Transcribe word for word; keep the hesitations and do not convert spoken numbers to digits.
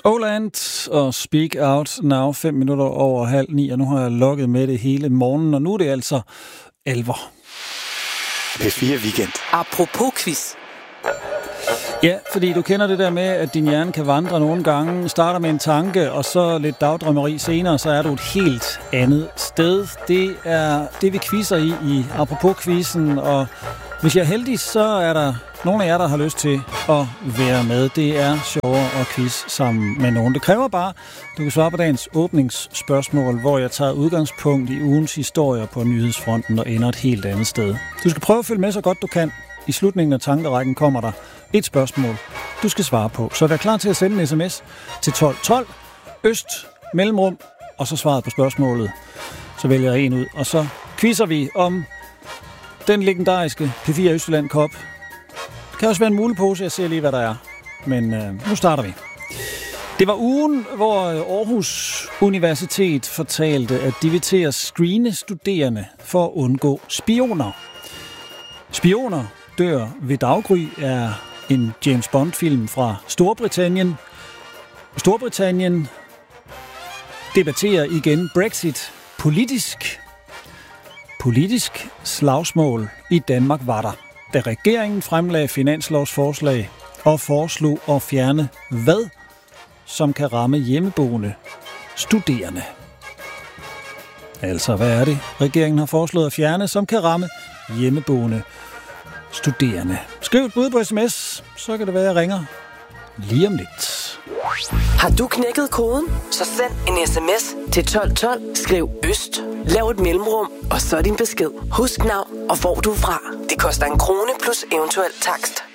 Oland og Speak Out Now, fem minutter over halv ni, og nu har jeg logget med det hele morgen, og nu er det altså alvor. P fire Weekend. Apropos quiz. Ja, fordi du kender det der med, at din hjerne kan vandre nogle gange, starter med en tanke, og så lidt dagdrømmeri senere, så er du et helt andet sted. Det er det, vi quizzer i, i Apropos-quizzen, og hvis jeg er heldig, så er der nogle af jer, der har lyst til at være med. Det er sjovere at quiz sammen med nogen. Det kræver bare, du kan svare på dagens åbningsspørgsmål, hvor jeg tager udgangspunkt i ugens historier på nyhedsfronten og ender et helt andet sted. Du skal prøve at følge med så godt du kan. I slutningen af tankerækken kommer der et spørgsmål, du skal svare på. Så vær klar til at sende en sms til tolv tolv, øst, mellemrum, og så svaret på spørgsmålet. Så vælger jeg en ud, og så quizzer vi om den legendariske P fire Østjylland Cup. Det kan også være en mulepose, jeg ser lige, hvad der er. Men øh, nu starter vi. Det var ugen, hvor Aarhus Universitet fortalte, at de vil til at screene studerende for at undgå spioner. Spioner dør ved daggry er en James Bond-film fra Storbritannien. Storbritannien debatterer igen Brexit politisk. Politisk slagsmål i Danmark var der, da regeringen fremlagde finanslovsforslag og foreslog at fjerne hvad, som kan ramme hjemmeboende studerende. Altså, hvad er det, regeringen har foreslået at fjerne, som kan ramme hjemmeboende studerende? Skriv et bud på sms, så kan det være, at jeg ringer lige om lidt. Har du knækket koden? Så send en sms til tolv tolv, skriv øst, lav et mellemrum, og så din besked. Husk navn og hvor du er fra. Det koster en krone plus eventuel takst.